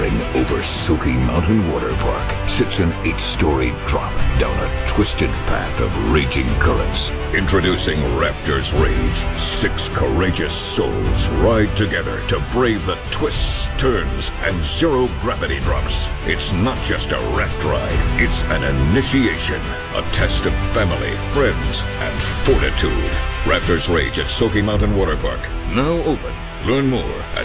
Towering over Soaky Mountain Water Park sits an 8-story drop down a twisted path of raging currents. Introducing Rafters Rage. 6 courageous souls ride together to brave the twists, turns, and zero-gravity drops. It's not just a raft ride, it's an initiation. A test of family, friends, and fortitude. Rafters Rage at Soaky Mountain Water Park. Now open. Learn more at